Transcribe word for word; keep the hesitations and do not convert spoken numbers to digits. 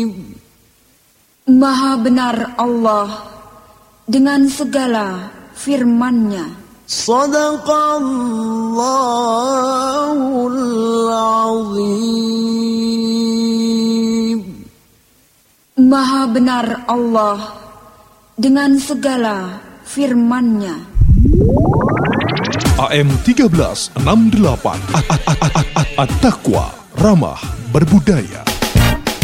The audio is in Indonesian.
Maha benar Allah dengan segala firman-Nya. Shadaqallahul azim. Maha benar Allah dengan segala firman-Nya. A M tiga belas enam puluh delapan At-Taqwa, ramah berbudaya.